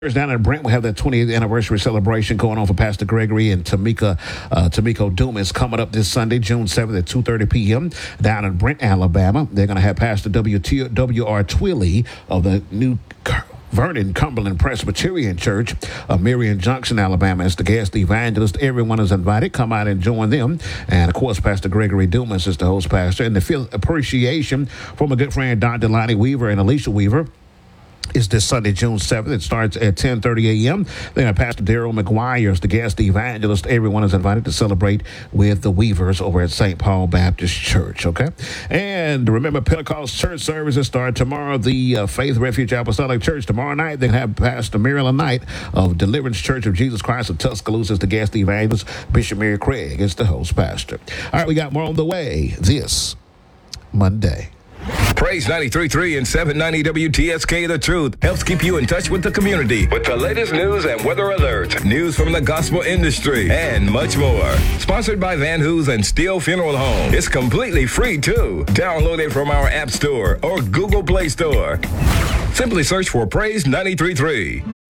Down in Brent, we have that 20th anniversary celebration going on for Pastor Gregory and Tamiko Dumas coming up this Sunday, June 7th at 2:30 p.m. down in Brent, Alabama. They're going to have Pastor W.R. Twilley of the New Vernon Cumberland Presbyterian Church of Marion Junction, Alabama, as the guest evangelist. Everyone is invited. Come out and join them. And, of course, Pastor Gregory Dumas is the host pastor. And the fifth appreciation from a good friend, Dr. Lonnie Weaver and Alicia Weaver, is this Sunday, June 7th. It starts at 10:30 a.m. Then Pastor Daryl McGuire is the guest evangelist. Everyone is invited to celebrate with the Weavers over at St. Paul Baptist Church, okay? And remember, Pentecost church services start tomorrow. The Faith Refuge Apostolic Church tomorrow night. They have Pastor Marilyn Knight of Deliverance Church of Jesus Christ of Tuscaloosa as the guest evangelist. Bishop Mary Craig is the host pastor. All right, we got more on the way this Monday. Praise 93.3 and 790 WTSK The Truth helps keep you in touch with the community with the latest news and weather alerts, news from the gospel industry, and much more. Sponsored by Van Hoos and Steel Funeral Home. It's completely free, too. Download it from our App Store or Google Play Store. Simply search for Praise 93.3.